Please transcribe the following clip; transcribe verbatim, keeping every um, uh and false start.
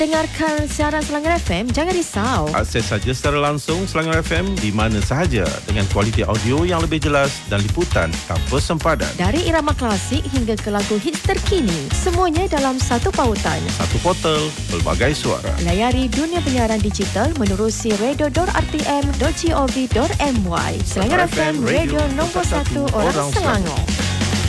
Dengarkan siaran Selangor F M, jangan risau. Akses saja secara langsung Selangor F M di mana sahaja dengan kualiti audio yang lebih jelas dan liputan tanpa sempadan. Dari irama klasik hingga ke lagu hits terkini, semuanya dalam satu pautan. Satu portal, pelbagai suara. Layari dunia penyiaran digital menerusi radio dot r t m dot gov dot m y. Selangor F M, radio nombor satu orang Selangor.